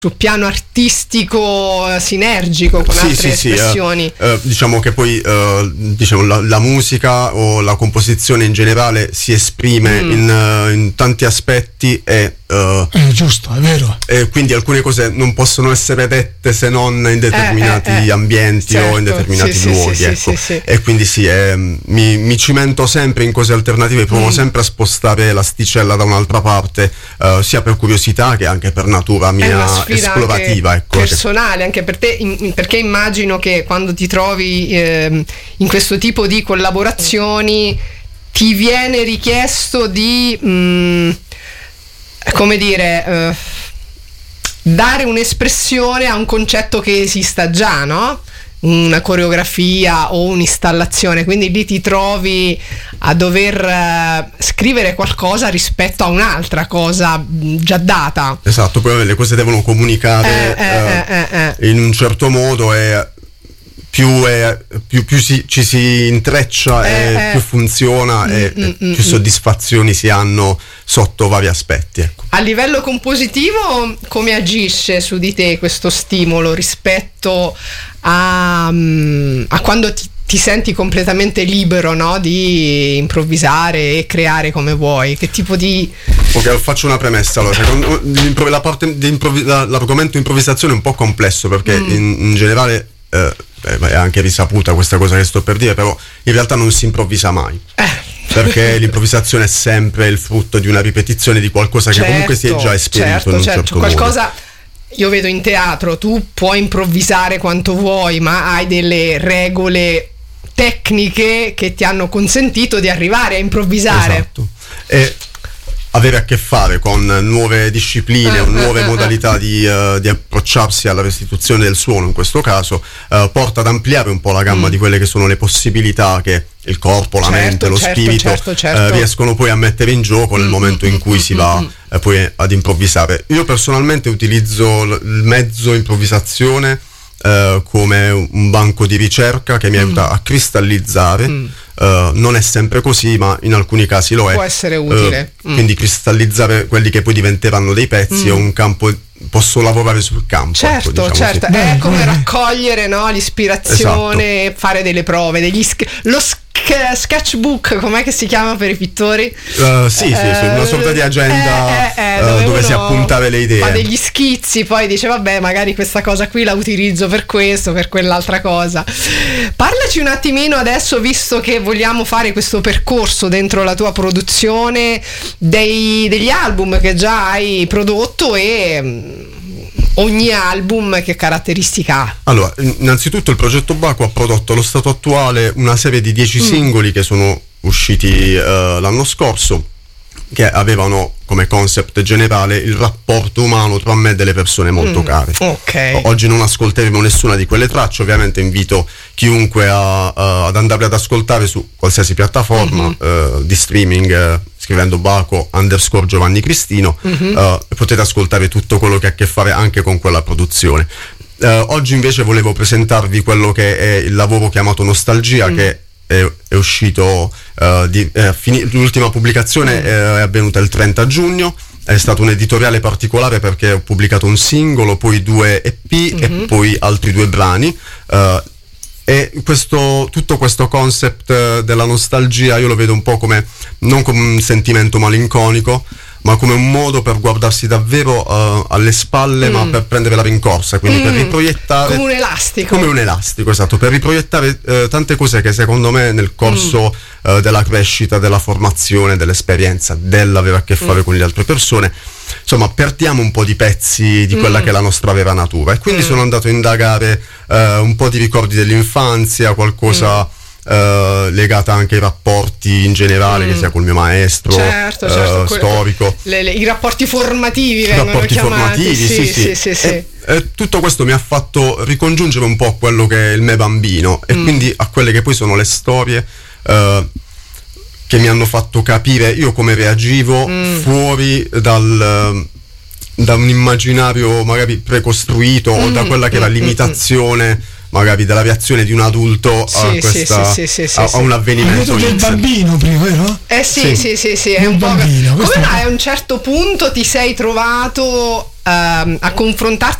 sul piano artistico sinergico con altre espressioni. Diciamo che poi la musica o la composizione in generale si esprime in tanti aspetti e giusto, è vero. E quindi alcune cose non possono essere dette se non in determinati ambienti, certo, o in determinati luoghi, ecco. E quindi mi cimento sempre in cose alternative, provo sempre a spostare l'asticella da un'altra parte, sia per curiosità che anche per natura mia esplorativa, ecco, personale anche per te, perché immagino che quando ti trovi in questo tipo di collaborazioni ti viene richiesto di dare un'espressione a un concetto che esista già, no? Una coreografia o un'installazione, quindi lì ti trovi a dover scrivere qualcosa rispetto a un'altra cosa già data. Esatto, poi le cose devono comunicare in un certo modo e più ci si intreccia e più funziona e più soddisfazioni si hanno sotto vari aspetti, ecco. A livello compositivo come agisce su di te questo stimolo rispetto a quando ti senti completamente libero, no? Di improvvisare e creare come vuoi? Che tipo di... Ok, faccio una premessa. Allora, l'argomento improvvisazione è un po' complesso perché in generale è anche risaputa questa cosa che sto per dire, però in realtà non si improvvisa mai, perché l'improvvisazione è sempre il frutto di una ripetizione di qualcosa che comunque si è già esperito in un certo qualcosa modo. Io vedo in teatro, tu puoi improvvisare quanto vuoi, ma hai delle regole tecniche che ti hanno consentito di arrivare a improvvisare. Esatto. E avere a che fare con nuove discipline o nuove modalità di approcciarsi alla restituzione del suono, in questo caso, porta ad ampliare un po' la gamma di quelle che sono le possibilità che il corpo, la mente, lo spirito riescono poi a mettere in gioco nel momento in cui si va poi ad improvvisare. Io personalmente utilizzo il mezzo improvvisazione come un banco di ricerca che mi aiuta a cristallizzare. Non è sempre così, ma in alcuni casi lo è. Può essere utile. Quindi cristallizzare quelli che poi diventeranno dei pezzi o un campo, posso lavorare sul campo. Certo, ecco, diciamo certo. Così. È come raccogliere, no, l'ispirazione, esatto. Fare delle prove, lo sketchbook, com'è che si chiama per i pittori? Sì, una sorta di agenda dove si appuntare le idee. Fa degli schizzi, poi dice vabbè, magari questa cosa qui la utilizzo per questo, per quell'altra cosa. Parlaci un attimino adesso, visto che vogliamo fare questo percorso dentro la tua produzione, degli album che già hai prodotto e ogni album che caratteristica ha? Allora, innanzitutto il progetto Baco ha prodotto allo stato attuale una serie di 10 singoli che sono usciti l'anno scorso, che avevano come concept generale il rapporto umano tra me e delle persone molto care. Okay. Oggi non ascolteremo nessuna di quelle tracce, ovviamente invito chiunque ad andare ad ascoltare su qualsiasi piattaforma di streaming, scrivendo Baco_Giovanni Cristino, potete ascoltare tutto quello che ha a che fare anche con quella produzione. Oggi invece volevo presentarvi quello che è il lavoro chiamato Nostalgia, che è uscito, l'ultima pubblicazione è avvenuta il 30 giugno, è stato un editoriale particolare perché ho pubblicato un singolo, poi 2 EP e poi altri 2 brani, e tutto questo concept della nostalgia io lo vedo un po' come, non come un sentimento malinconico, ma come un modo per guardarsi davvero alle spalle, ma per prendere la rincorsa, quindi per riproiettare come un elastico, esatto, per riproiettare tante cose che secondo me nel corso della crescita, della formazione, dell'esperienza, dell'avere a che fare con le altre persone, insomma perdiamo un po' di pezzi di quella che è la nostra vera natura, e quindi sono andato a indagare un po' di ricordi dell'infanzia, qualcosa legata anche ai rapporti in generale, che sia col mio maestro, certo, storico, i rapporti formativi vengono chiamati, sì. E tutto questo mi ha fatto ricongiungere un po' quello che è il me bambino, e quindi a quelle che poi sono le storie che mi hanno fatto capire io come reagivo fuori da un immaginario magari precostruito o da quella che era l'imitazione magari della reazione di un adulto a un avvenimento. Hai detto del bambino prima, vero? Sì, è un po'. Come mai a un certo punto ti sei trovato a confrontarti